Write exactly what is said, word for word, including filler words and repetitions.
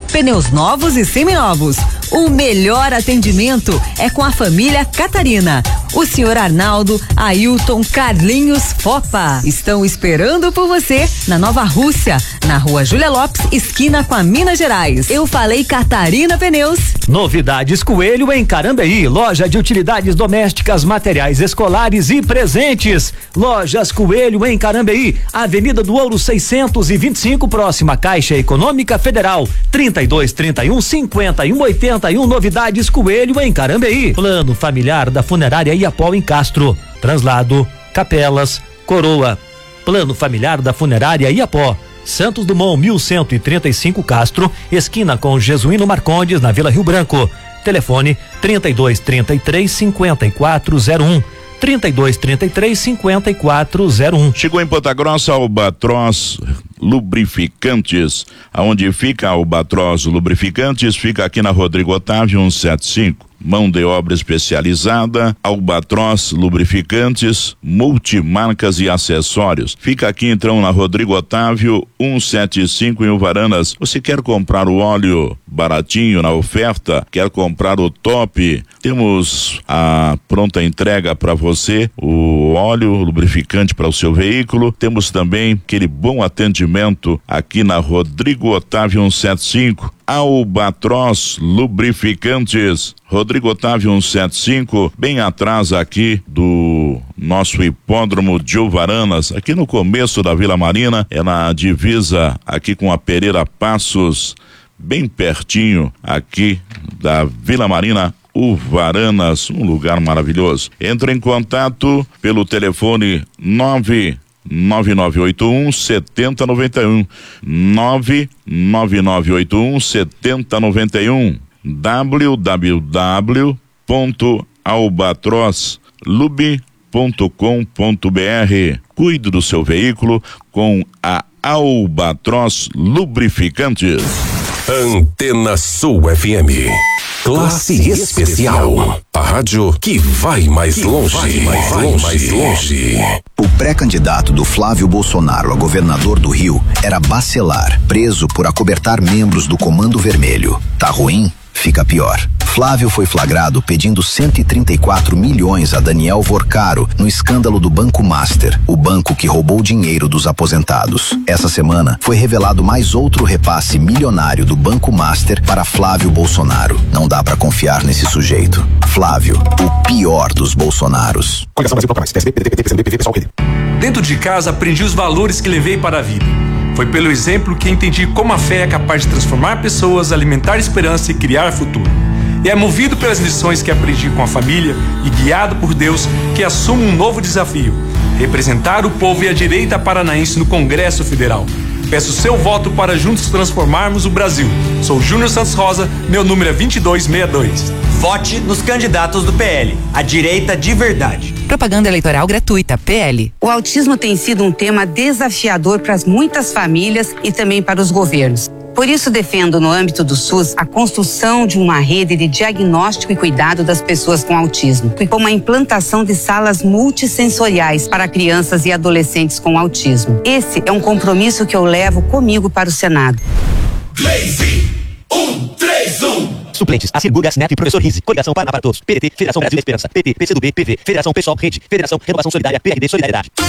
pneus novos e seminovos. O melhor atendimento é com a família Catarina. O senhor Arnaldo, Ailton, Carlinhos, Fopa estão esperando por você na Nova Rússia, na Rua Júlia Lopes, esquina com a Minas Gerais. Eu falei Catarina Pneus. Novidades Coelho em Carambeí, loja de utilidades domésticas, materiais escolares e presentes. Lojas Coelho em Carambeí, Avenida do Ouro seiscentos e vinte e cinco, próxima Caixa Econômica Federal. trinta e dois, trinta e um, cinquenta e um, oitenta e um. Novidades Coelho em Carambeí. Plano familiar da Funerária Iapó em Castro. Translado, capelas, coroa. Plano familiar da Funerária Iapó. Santos Dumont, mil cento e trinta e cinco, Castro, esquina com Jesuíno Marcondes, na Vila Rio Branco. Telefone trinta e dois, trinta e três, cinquenta e quatro zero um. trinta e dois, trinta e três, cinquenta e quatro zero um. Chegou em Ponta Grossa Albatroz Lubrificantes. Aonde fica Albatroz Lubrificantes? Fica aqui na Rodrigo Otávio cento e setenta e cinco. Mão de obra especializada, Albatroz Lubrificantes, multimarcas e acessórios. Fica aqui então na Rodrigo Otávio cento e setenta e cinco em Uvaranas. Você quer comprar o óleo baratinho na oferta? Quer comprar o top? Temos a pronta entrega para você, o óleo lubrificante para o seu veículo. Temos também aquele bom atendimento aqui na Rodrigo Otávio cento e setenta e cinco. Albatroz Lubrificantes, Rodrigo Otávio cento e setenta e cinco, bem atrás aqui do nosso hipódromo de Uvaranas, aqui no começo da Vila Marina, é na divisa aqui com a Pereira Passos, bem pertinho aqui da Vila Marina, Uvaranas, um lugar maravilhoso. Entre em contato pelo telefone nove nove nove oito um, sete zero nove um, nove nove nove oito um, sete zero nove um, w w w ponto albatroz lub ponto com ponto b r. Cuide do seu veículo com a Albatroz Lubrificantes. Antena Sul F M. Classe Especial. A rádio que vai mais que longe. Vai mais, vai longe. mais longe. O pré-candidato do Flávio Bolsonaro a governador do Rio era Bacelar, preso por acobertar membros do Comando Vermelho. Tá ruim? Fica pior. Flávio foi flagrado pedindo cento e trinta e quatro milhões a Daniel Vorcaro no escândalo do Banco Master, o banco que roubou dinheiro dos aposentados. Essa semana foi revelado mais outro repasse milionário do Banco Master para Flávio Bolsonaro. Não dá pra confiar nesse sujeito. Flávio, o pior dos Bolsonaros. Dentro de casa aprendi os valores que levei para a vida. Foi pelo exemplo que entendi como a fé é capaz de transformar pessoas, alimentar esperança e criar futuro. E é movido pelas lições que aprendi com a família e guiado por Deus que assumo um novo desafio: representar o povo e a direita paranaense no Congresso Federal. Peço seu voto para juntos transformarmos o Brasil. Sou Júnior Santos Rosa, meu número é vinte e dois sessenta e dois. Vote nos candidatos do P L, a direita de verdade. Propaganda eleitoral gratuita, P L. O autismo tem sido um tema desafiador para muitas famílias e também para os governos. Por isso, defendo, no âmbito do SUS, a construção de uma rede de diagnóstico e cuidado das pessoas com autismo, e com a implantação de salas multissensoriais para crianças e adolescentes com autismo. Esse é um compromisso que eu levo comigo para o Senado. Blaze, um, três, um. Suplentes, Acirgu, Gasnet, Professor Rizzi, Coligação Paraná para Todos, P D T, Federação Brasil da Esperança, P T, P C do B, P V, Federação Pessoal, Rede, Federação Renovação Solidária, P R D Solidariedade.